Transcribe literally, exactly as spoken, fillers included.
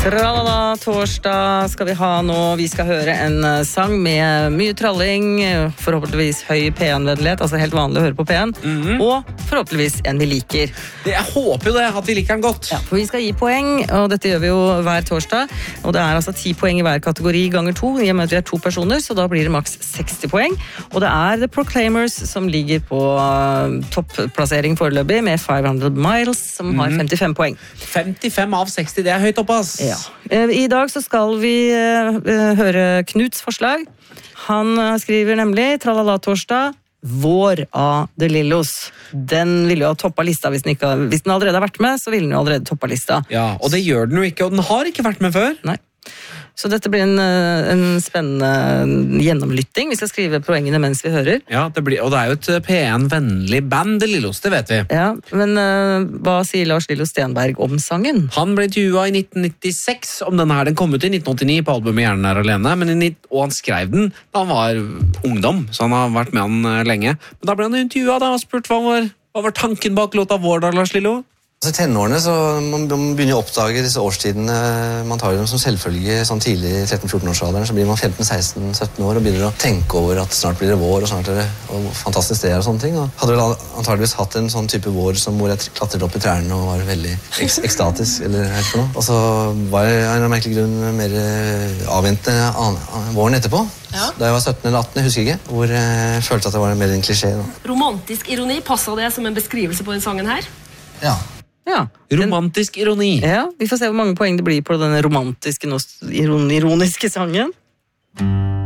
Tralala, torsdag skal vi ha nå. Vi skal høre en sang med mye tralling, forhåpentligvis høy P N-vennlighet, altså helt vanlig å høre på P N, mm-hmm. og forhåpentligvis en vi liker. Det, jeg håper jo det, at vi liker den godt. Ja, for vi skal gi poeng, og dette gjør vi jo hver torsdag, og det er altså ti poeng i hver kategori ganger to, i og med at vi er to personer, så da blir det maks seksti poeng, og det er The Proclaimers som ligger på topplassering foreløpig med five hundred miles, som har femtifem poeng. femtifem av seksti, det er høyt opp, ass. Ja. I dag så skal vi uh, høre Knuts forslag. Han skriver nemlig Tralala torsdag, Vår av De Lillos. Den ville jo ha toppet lista hvis den, ikke, hvis den allerede har vært med, så ville den jo allerede toppet lista. Ja, og det gjør den jo ikke, og den har ikke vært med før. Nei. Så dette blir en, en spennende gjennomlytting. Vi skal skrive poengene mens vi hører. Ja, det blir, og det er jo et P N-vennlig band, De Lillos, det vet vi. Ja, men uh, hva sier Lars Lillo Stenberg om sangen? Han ble intervjuet i nitten nittiseks om denne her. Den kom ut i nitten åttini på albumet Hjernen er alene, men i, og han skrev den da han var ungdom, så han har vært med han lenge. Men da ble han intervjuet da, og spurt hva var, hva var tanken bak låta Vår da, Lars Lillo? Altså, I tenårene så man, man begynner å oppdage disse årstidene. Man tar dem som selvfølge sånn tidlig i tretten-fjorten-årsalderen. Så blir man femten seksten sytten år og begynner å tenke over at snart blir det vår og snart er det og fantastisk det er og sånne ting. Og hadde vel antageligvis hatt en sånn type vår som hvor jeg klatret opp i trærne og var veldig eks ekstatisk. Eller helt for noe. Og så var jeg av en merkelig grunn mer avventende våren etterpå. Ja. Da jeg var sytten eller atten, jeg husker ikke, hvor jeg følte at det var mer en klisjé. Da. Romantisk ironi, passer det som en beskrivelse på den sangen her? Ja. Ja, romantisk ironi. Ja, vi får se hvor mange poeng det blir på denne romantiske, ironiske sangen.